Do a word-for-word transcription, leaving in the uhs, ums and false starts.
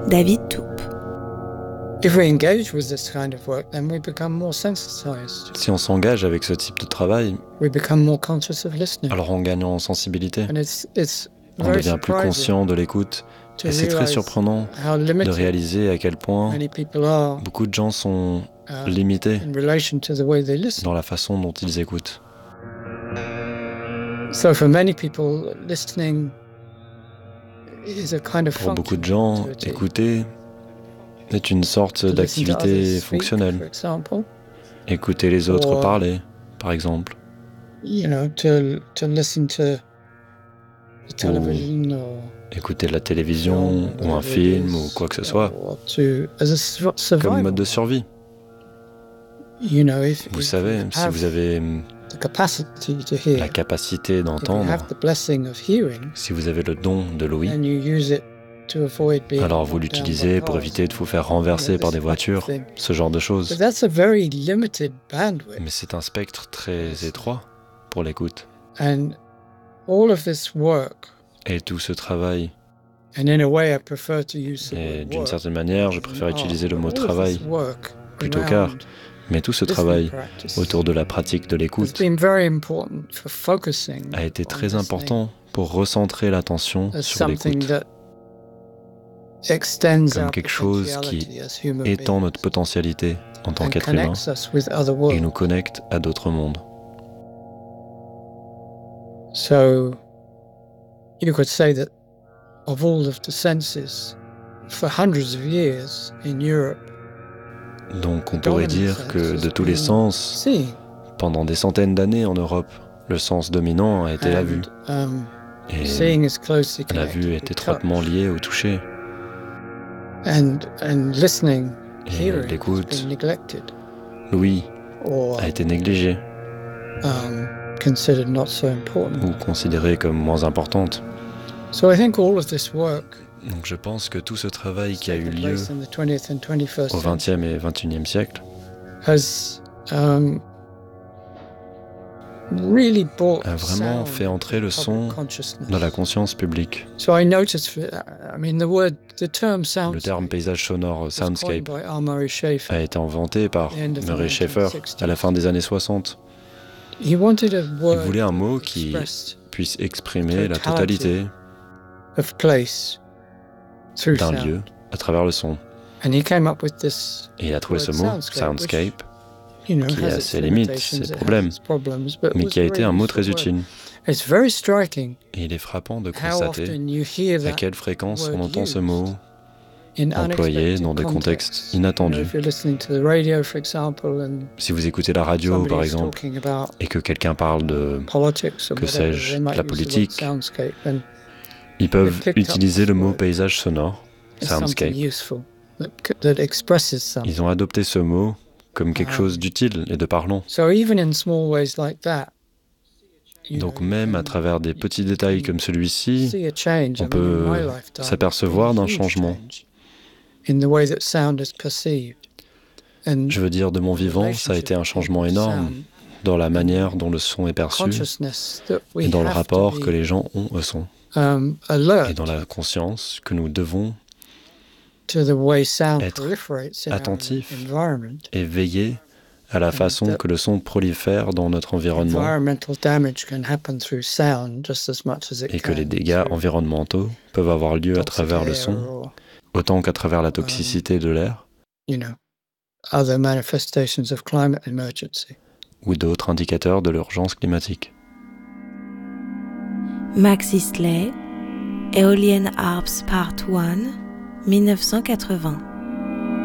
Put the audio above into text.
David Toupe. If we engage with this kind of work, then we become more sensitized. Si on s'engage avec ce type de travail, We become more conscious of listening. alors on gagne en sensibilité. And it's it's On very devient plus surprising conscient de l'écoute. to Et c'est très realize surprenant how de limited réaliser à quel point many people are beaucoup de gens sont uh, limités in relation to the way they listen. dans la façon dont ils écoutent. So for many people, listening is a kind of Pour beaucoup de functional gens, activity. écouter est une sorte To listen to d'activité others speak, fonctionnelle. for example, Écouter les autres Or- parler, par exemple. you know, to to listen to the television or Écouter la télévision ou un film ou quoi que ce soit, or to as a su- survival. comme mode de survie. You know, if, Vous if savez, you si have vous avez the capacity to hear, la capacité if you d'entendre, have the blessing of hearing, si vous avez le don de l'ouïe, and you use it to avoid being alors vous knocked down l'utilisez by pour cars. éviter de vous faire renverser par des voitures, ce genre de But choses. that's a very limited bandwidth, Mais c'est un spectre très étroit pour l'écoute. and all of this work, Et tout ce travail, and in a way, I prefer to use the et word d'une work certaine manière, je préfère than utiliser art, le mot but all of travail, this work plutôt around qu'art. Mais tout ce listening travail practice autour de la pratique de has l'écoute been very important for focusing a été on très listening important pour recentrer l'attention as sur something l'écoute, that extends comme our quelque chose qui potentiality as human étend beings notre potentialité en tant and qu'être humain connects us with other et worlds. nous connecte à d'autres mondes. So you could say that of all of the senses, for hundreds of years in Europe, Donc on pourrait dire que de tous les sens, seeing pendant des centaines d'années en Europe, le sens dominant a été la vue. and, um, Et seeing is closely la connected vue est with touch. étroitement liée au toucher. and and listening, Et hearing has l'écoute, been neglected l'ouïe, or a été négligée um, considered not so important. ou considérée comme moins importante. So I think all of this work Donc je pense que tout ce travail qui a eu taken lieu place in the twentieth and twenty-first au century vingtième et vingt et unième siècle has um, really brought a vraiment sound fait entrer le into son public consciousness. dans la conscience publique. So I noticed, I mean, the word, the term soundscape Le terme paysage sonore, was coined soundscape, by R. Murray Schafer. a été inventé par The end of the Murray Schafer à la fin des années soixante. He wanted a Il word voulait un mot that qui expressed puisse exprimer la totality totalité of place through d'un sound. lieu à travers le son. And he came up with this, Et il a trouvé ce word mot, soundscape, soundscape, you know, qui has a its ses limites, limitations, ses it has problèmes, its problems, but mais was qui a a été very un mot useful très word. utile. It's very striking Et il est frappant de how constater often you hear à that quelle fréquence on word entend ce used mot in employé unexpected dans des contextes contexts. You know, inattendus. if you're listening to the radio, for example, and Si vous écoutez la radio, somebody par is exemple, talking about et que quelqu'un parle de... politics or que whatever, sais-je, they might la use the word politique, soundscape, and Ils peuvent picked up utiliser le this mot word. paysage sonore, it's something soundscape. useful that, c- that expresses something. Ils ont adopté ce mot comme quelque Ah. chose d'utile et de parlant. So even in small ways like that, you Donc know, you même can à travers des petits détails comme celui-ci, see a change. on I mean, in peut my lifetime, s'apercevoir there's been d'un a huge changement. change in the way that sound is perceived. And Je veux dire, de mon vivant, ça a été un changement énorme dans la manière dont le son est perçu consciousness that we et dans le have to rapport que be, les gens ont au son um, et alert dans la conscience que nous devons to the way sound être proliferates in our attentif environment. et veiller à la façon que le son prolifère dans notre environnement Environmental damage can happen through sound just as much as it et que can les dégâts through environnementaux peuvent avoir lieu à toxic travers le air son or, autant qu'à travers la toxicité de l'air you know, other manifestations of climate emergency. ou d'autres indicateurs de l'urgence climatique. Max Isley, Aeolian Harps Part un, mille neuf cent quatre-vingts.